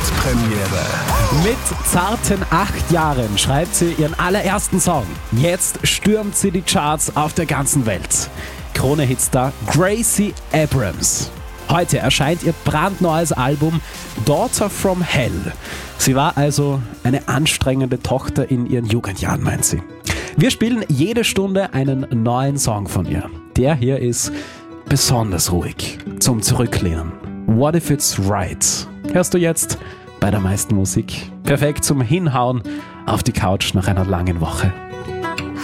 Weltpremiere. Mit zarten 8 Jahren schreibt sie ihren allerersten Song. Jetzt stürmt sie die Charts auf der ganzen Welt. Krone-Hitstar Gracie Abrams. Heute erscheint ihr brandneues Album Daughter from Hell. Sie war also eine anstrengende Tochter in ihren Jugendjahren, meint sie. Wir spielen jede Stunde einen neuen Song von ihr. Der hier ist besonders ruhig, zum Zurücklehnen. What if it's right? Hörst du jetzt bei der meisten Musik? Perfekt zum Hinhauen auf die Couch nach einer langen Woche.